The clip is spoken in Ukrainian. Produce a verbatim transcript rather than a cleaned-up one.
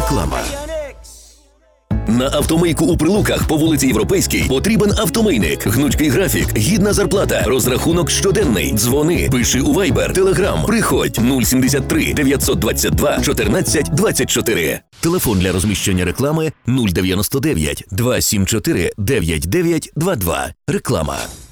Реклама. На автомийку у Прилуках по вулиці Європейській потрібен автомийник. Гнучкий графік, гідна зарплата, розрахунок щоденний. Дзвони, пиши у Viber, Telegram. Приходь нуль сімдесят три дев'ятсот двадцять два чотирнадцять двадцять чотири. Телефон для розміщення реклами нуль дев'яносто дев'ять двісті сімдесят чотири дев'яносто дев'ять двадцять два. Реклама.